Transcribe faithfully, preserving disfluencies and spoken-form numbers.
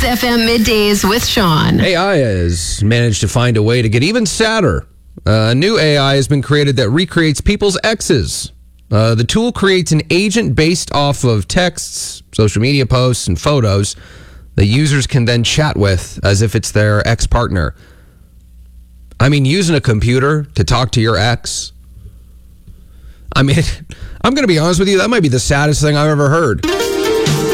F M Middays with Sean. A I has managed to find a way to get even sadder. Uh, a new A I has been created that recreates people's exes. Uh, the tool creates an agent based off of texts, social media posts, and photos that users can then chat with as if it's their ex-partner. I mean, using a computer to talk to your ex. I mean, I'm going to be honest with you, that might be the saddest thing I've ever heard.